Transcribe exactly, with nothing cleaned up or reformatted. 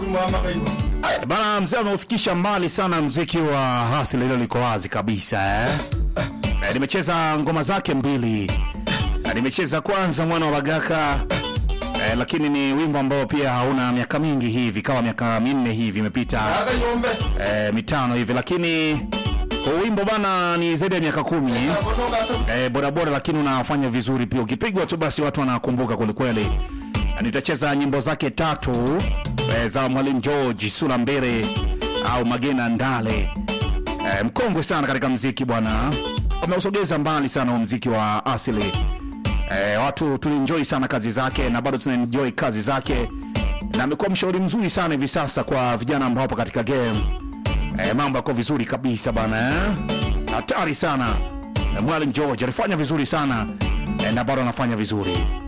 Bana mzee ameufikisha mbali sana mziki wa Hasili, leo liko wazi kabisa eh. Na nimecheza ngoma zake mbili. Na nimecheza kwanza Mwana wa Bagaka eh, lakini ni wimbo ambao pia hauna miaka mingi hivi, kama miaka minne hivi imepita. Eh, mitano hivi, lakini wimbo bana ni zaidi ya miaka kumi. Eh, bora bora, lakini unafanya vizuri pia. Ukipigwa tu basi watu wanakumbuka kweli kweli. Nitacheza nyimbo zake tatu e, za Mwalimu George Sulambere au Magena Ndale. E, mkongwe sana katika muziki bwana. Ameusogeza mbali sana muziki wa asili. E, watu tulienjoy sana kazi zake na bado tunaenjoy kazi zake. Na amekuwa mshauri mzuri sana hivi sasa kwa vijana ambao hapo katika game. E, mambo yako vizuri kabisa bwana eh. Hatari sana. E, Mwalimu George alifanya vizuri sana e, na bado anafanya vizuri.